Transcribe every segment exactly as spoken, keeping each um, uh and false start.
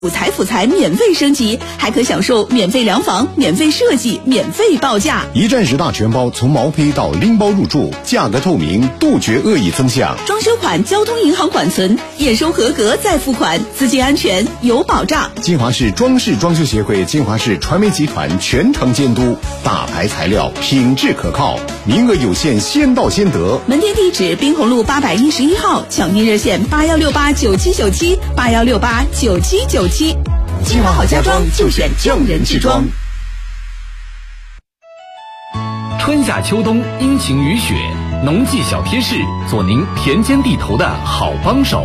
辅财辅财免费升级，还可享受免费量房、免费设计、免费报价， 一站式大全包，从毛坯到拎包入住，价格透明，杜绝恶意增项。 装修款交通银行管存，验收合格再付款，资金安全有保障。 金华市装饰装修协会、金华市传媒集团全程监督，大牌材料，品质可靠，名额有限，先到先得。 门店地址：滨红路八百一十一号，抢订热线八幺六八九七九七八幺六八九七九七。金华好家装就选正人制装。 春夏秋冬，阴晴雨雪，农技小贴士，做您田间地头的好帮手。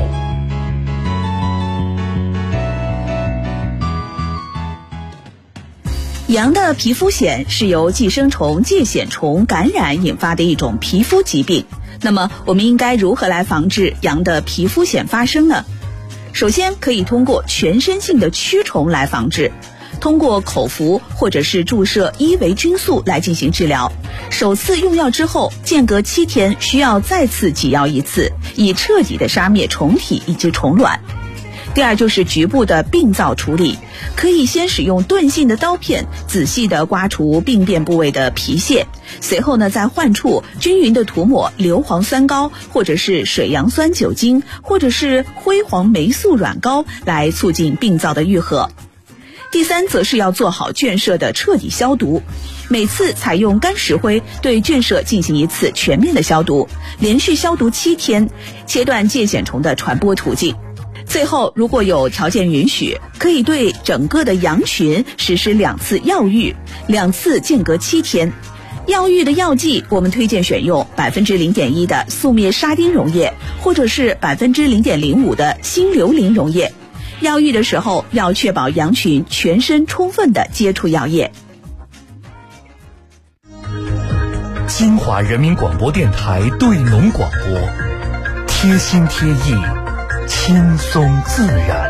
羊的皮肤癣是由寄生虫疥癣虫感染引发的一种皮肤疾病。那么我们应该如何来防治羊的皮肤癣发生呢？首先可以通过全身性的驱虫来防治，通过口服或者是注射伊维菌素来进行治疗。首次用药之后，间隔七天需要再次给药一次，以彻底的杀灭虫体以及虫卵。第二就是局部的病灶处理，可以先使用钝性的刀片仔细地刮除病变部位的皮屑，随后呢在患处均匀地涂抹硫磺酸膏或者是水杨酸酒精或者是辉煌霉素软膏来促进病灶的愈合。第三则是要做好圈舍的彻底消毒，每次采用干石灰对圈舍进行一次全面的消毒，连续消毒七天，切断疥癣虫的传播途径。最后，如果有条件允许，可以对整个的羊群实施两次药浴，两次间隔七天。药浴的药剂，我们推荐选用百分之零点一的速灭沙丁溶液，或者是百分之零点零五的新硫磷溶液。药浴的时候，要确保羊群全身充分的接触药液。 金华人民广播电台对农广播，贴心贴意，轻松自然。